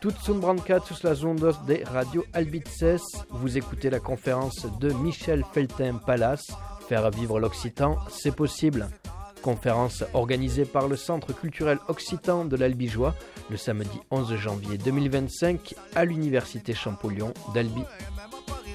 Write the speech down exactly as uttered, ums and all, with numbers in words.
Toute son branca, tous las ondas de Radio Albitzes. Vous écoutez la conférence de Michel Feltin-Palace. Faire vivre l'Occitan, c'est possible. Conférence organisée par le Centre culturel occitan de l'Albigeois le samedi onze janvier deux mille vingt-cinq à l'Université Champollion d'Albi.